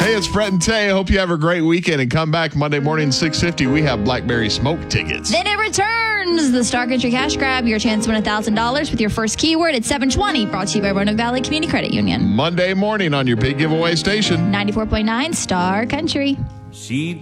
Hey, it's Brett and Tay. I hope you have a great weekend and come back Monday morning, 6:50. We have Blackberry Smoke tickets. Then it returns. The Star Country Cash Grab. Your chance to win $1,000 with your first keyword at 7:20. Brought to you by Roanoke Valley Community Credit Union. Monday morning on your big giveaway station. 94.9 Star Country. She